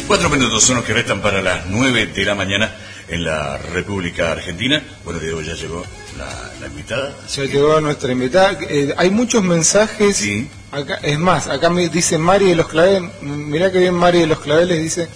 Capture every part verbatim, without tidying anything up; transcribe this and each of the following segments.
Cuatro minutos son los que restan para las nueve de la mañana en la República Argentina. Bueno, Diego, ya llegó la, la invitada. Ya llegó nuestra invitada. Eh, hay muchos mensajes. Sí. Acá, es más, acá me dice Mari de los Claveles. Mirá que bien Mari de los Claveles dice: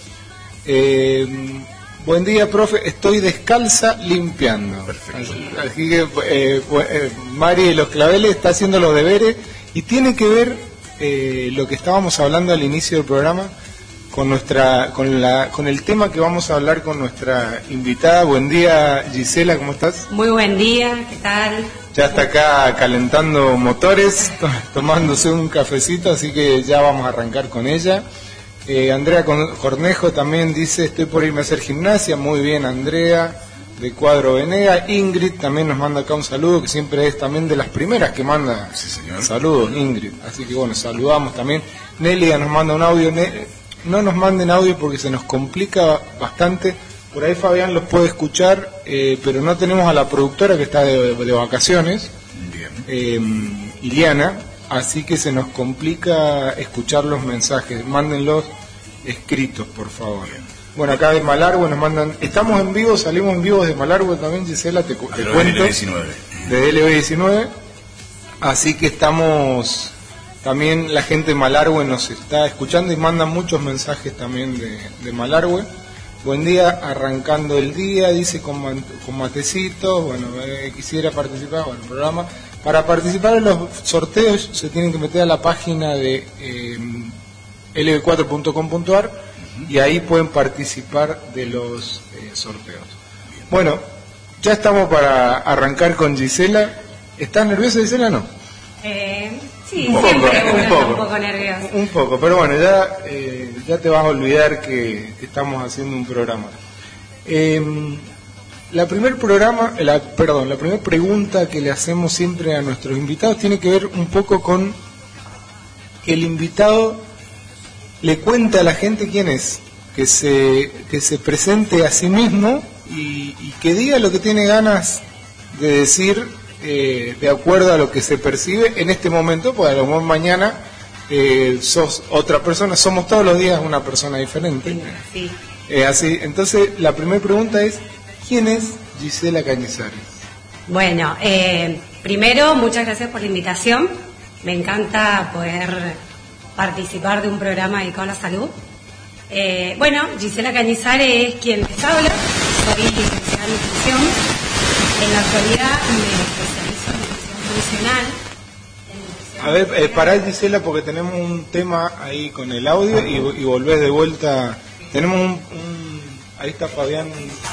eh, buen día, profe, estoy descalza limpiando. Perfecto. Así, así que eh, eh, Mari de los Claveles está haciendo los deberes y tiene que ver eh, lo que estábamos hablando al inicio del programa con nuestra con la con el tema que vamos a hablar con nuestra invitada. Buen día, Gisela, ¿cómo estás? Muy buen día, ¿qué tal? Ya está acá calentando motores, tomándose un cafecito, así que ya vamos a arrancar con ella. Eh, Andrea Cornejo también dice: estoy por irme a hacer gimnasia. Muy bien, Andrea, de Cuadro Venega. Ingrid también nos manda acá un saludo, que siempre es también de las primeras que manda. Sí, señor. Saludos, Ingrid. Así que bueno, saludamos también. Nelia nos manda un audio. No nos manden audio porque se nos complica bastante. Por ahí Fabián los puede escuchar, eh, pero no tenemos a la productora que está de, de vacaciones, Bien. eh, Iliana, así que se nos complica escuchar los mensajes. Mándenlos escritos, por favor. Bien. Bueno, acá de Malargüe nos mandan. Estamos en vivo, salimos en vivo de Malargüe también, Gisela, te, te cuento. De L B diecinueve. De L B diecinueve. Así que estamos. También la gente de Malargüe nos está escuchando y mandan muchos mensajes también de, de Malargüe. Buen día, arrancando el día, dice con, con matecitos. Bueno, eh, quisiera participar, bueno, el programa. Para participar en los sorteos se tienen que meter a la página de eh, L B cuatro punto com punto a r y ahí pueden participar de los eh, sorteos. Bueno, ya estamos para arrancar con Gisela. ¿Estás nerviosa, Gisela, no? Eh, sí, un siempre poco, uno un está poco, un poco nervioso. Un poco, pero bueno, ya, eh, ya te vas a olvidar que, que estamos haciendo un programa. Eh, la primer programa, la, perdón, la primera pregunta que le hacemos siempre a nuestros invitados tiene que ver un poco con que el invitado le cuente a la gente quién es, que se, que se presente a sí mismo y, y que diga lo que tiene ganas de decir. Eh, de acuerdo a lo que se percibe en este momento, pues a lo mejor mañana eh, sos otra persona, somos todos los días una persona diferente. Sí. Eh, así, entonces la primera pregunta es: ¿quién es Gisela Cañizares? Bueno, eh, primero, muchas gracias por la invitación. Me encanta poder participar de un programa dedicado a la salud. Eh, bueno, Gisela Cañizares es quien les habla. Soy licenciada en nutrición. En la actualidad me especializo en nutrición funcional. A ver, eh, pará, Gisela, porque tenemos un tema ahí con el audio y, y volvés de vuelta. Tenemos un, un... Ahí está Fabián